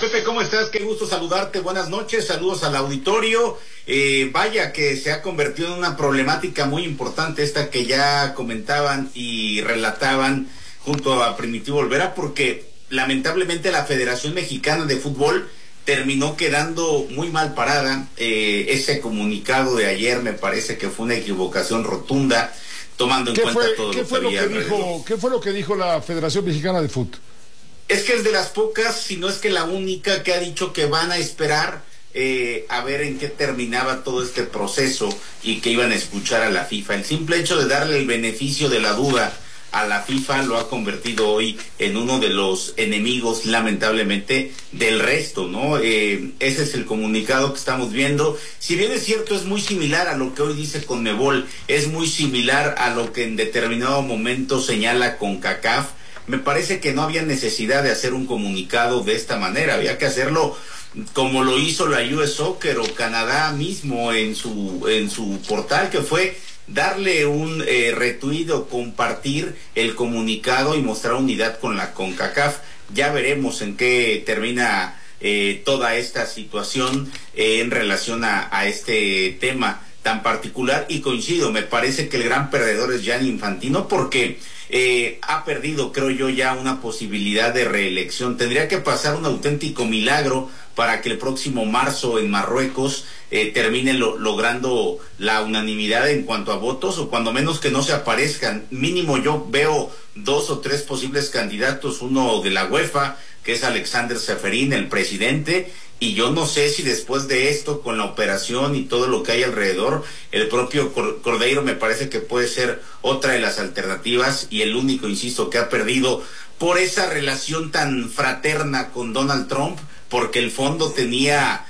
Pepe, ¿cómo estás? Qué gusto saludarte, buenas noches, saludos al auditorio. Vaya que se ha convertido en una problemática muy importante esta que ya comentaban y relataban junto a Primitivo Olvera, porque lamentablemente la Federación Mexicana de Fútbol terminó quedando muy mal parada. Ese comunicado de ayer me parece que fue una equivocación rotunda, tomando en cuenta todo lo que había alrededor. ¿Qué fue lo que dijo la Federación Mexicana de Fútbol? Es que es de las pocas, si no es que la única, que ha dicho que van a esperar a ver en qué terminaba todo este proceso y que iban a escuchar a la FIFA. El simple hecho de darle el beneficio de la duda a la FIFA lo ha convertido hoy en uno de los enemigos, lamentablemente, del resto, ¿no? Ese es el comunicado que estamos viendo. Si bien es cierto, es muy similar a lo que hoy dice CONMEBOL, es muy similar a lo que en determinado momento señala CONCACAF. Me parece que no había necesidad de hacer un comunicado de esta manera, había que hacerlo como lo hizo la US Soccer o Canadá mismo en su portal, que fue darle un retweet o compartir el comunicado y mostrar unidad con la CONCACAF. Ya veremos en qué termina toda esta situación en relación a este tema tan particular, y coincido, me parece que el gran perdedor es Gianni Infantino, porque ha perdido, creo yo, ya una posibilidad de reelección. Tendría que pasar un auténtico milagro para que el próximo marzo en Marruecos termine logrando la unanimidad en cuanto a votos, o cuando menos que no se aparezcan. Mínimo yo veo 2 o 3 posibles candidatos, uno de la UEFA, que es Alexander Ceferín, el presidente, y yo no sé si después de esto, con la operación y todo lo que hay alrededor, el propio Cordeiro me parece que puede ser otra de las alternativas, y el único, insisto, que ha perdido por esa relación tan fraterna con Donald Trump, porque el fondo tenía,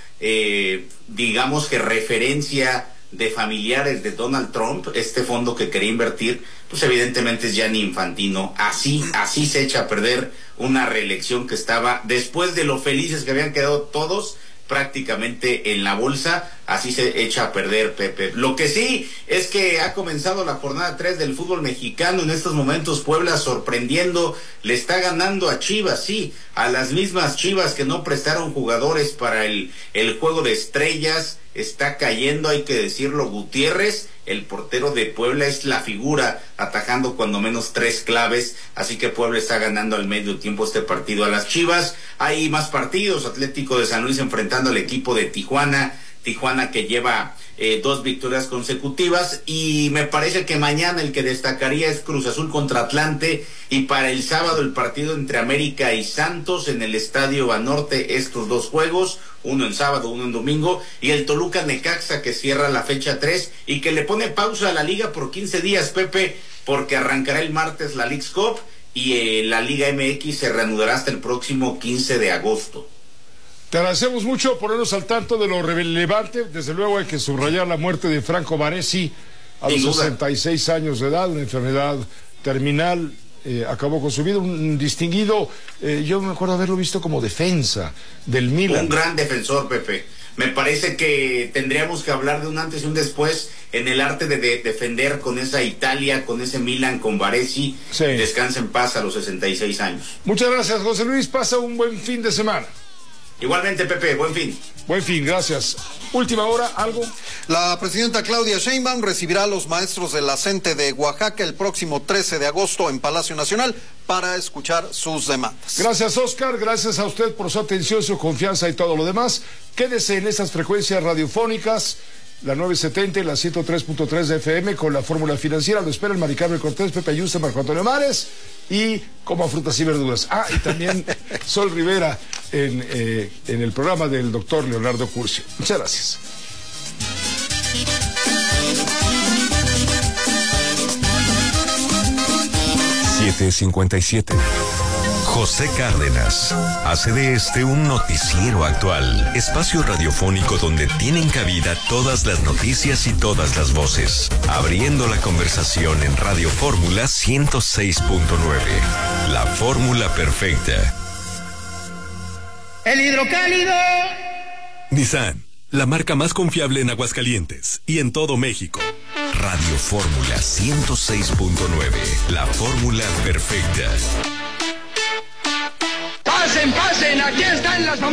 digamos que referencia de familiares de Donald Trump, este fondo que quería invertir, pues evidentemente es Gianni Infantino. Así se echa a perder una reelección que estaba, después de lo felices que habían quedado todos prácticamente en la bolsa, así se echa a perder, Pepe. Lo que sí es que ha comenzado la jornada 3 del fútbol mexicano. En estos momentos Puebla sorprendiendo, le está ganando a Chivas, sí, a las mismas Chivas que no prestaron jugadores para el juego de estrellas. Está cayendo, hay que decirlo, Gutiérrez, el portero de Puebla, es la figura, atajando cuando menos 3 claves, así que Puebla está ganando al medio tiempo este partido a las Chivas. Hay más partidos, Atlético de San Luis enfrentando al equipo de Tijuana que lleva 2 victorias consecutivas, y me parece que mañana el que destacaría es Cruz Azul contra Atlante, y para el sábado el partido entre América y Santos en el Estadio Banorte, estos 2 juegos, uno en sábado, uno en domingo, y el Toluca Necaxa que cierra la fecha 3 y que le pone pausa a la liga por 15 días, Pepe, porque arrancará el martes la Leagues Cup y la Liga MX se reanudará hasta el próximo 15 de agosto. Te agradecemos mucho ponernos al tanto de lo relevante. Desde luego hay que subrayar la muerte de Franco Baresi a los 66 años de edad, una enfermedad terminal. Acabó con su vida, un distinguido, yo me acuerdo haberlo visto como defensa del Milan. Un gran defensor, Pepe. Me parece que tendríamos que hablar de un antes y un después en el arte de defender con esa Italia, con ese Milan, con Baresi. Sí. Descansa en paz a los 66 años. Muchas gracias, José Luis. Pasa un buen fin de semana. Igualmente, Pepe, buen fin. Buen fin, gracias. Última hora, ¿algo? La presidenta Claudia Sheinbaum recibirá a los maestros de la CENTE de Oaxaca el próximo 13 de agosto en Palacio Nacional para escuchar sus demandas. Gracias, Oscar. Gracias a usted por su atención, su confianza y todo lo demás. Quédese en estas frecuencias radiofónicas, la 970 y la 103.3 de FM con la fórmula financiera. Lo espera el Mari Carmen Cortés, Pepe Ayuste, Marco Antonio Mares y Coma Frutas y Verduras. Y también Sol Rivera en el programa del doctor Leonardo Curcio. Muchas gracias. ...7:57... José Cárdenas hace de este un noticiero actual, espacio radiofónico donde tienen cabida todas las noticias y todas las voces, abriendo la conversación en Radio Fórmula 106.9, la fórmula perfecta. El hidrocálido. Nissan, la marca más confiable en Aguascalientes y en todo México. Radio Fórmula 106.9, la fórmula perfecta. Pasen, aquí están las